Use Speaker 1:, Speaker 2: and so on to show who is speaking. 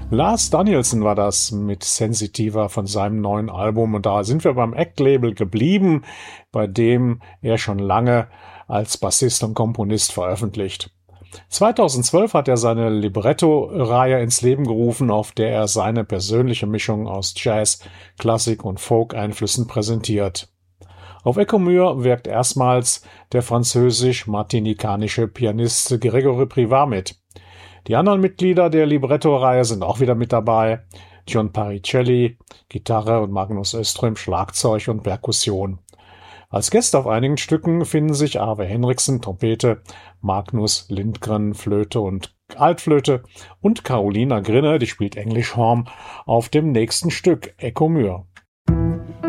Speaker 1: Lars Danielsen war das mit Sensitiva von seinem neuen Album und da sind wir beim Act-Label geblieben, bei dem er schon lange als Bassist und Komponist veröffentlicht. 2012 hat er seine Libretto-Reihe ins Leben gerufen, auf der er seine persönliche Mischung aus Jazz, Klassik und Folk-Einflüssen präsentiert. Auf Ecomur wirkt erstmals der französisch-martinikanische Pianist Gregory Privat mit. Die anderen Mitglieder der Libretto-Reihe sind auch wieder mit dabei. John Paricelli, Gitarre und Magnus Öström, Schlagzeug und Perkussion. Als Gäste auf einigen Stücken finden sich Ave Henriksen, Trompete, Magnus Lindgren, Flöte und Altflöte und Carolina Grinne, die spielt Englischhorn, auf dem nächsten Stück Ecomur.